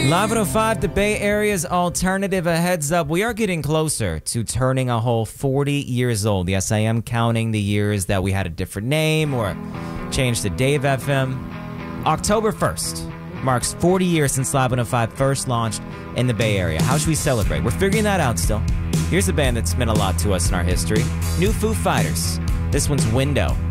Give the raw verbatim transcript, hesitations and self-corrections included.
Live oh five, the Bay Area's alternative. A heads up, we are getting closer to turning a whole forty years old. Yes, I am counting the years that we had a different name or changed to Dave F M. October first marks forty years since Live oh five first launched in the Bay Area. How should we celebrate? We're figuring that out still. Here's a band that's meant a lot to us in our history. New Foo Fighters. This one's Window.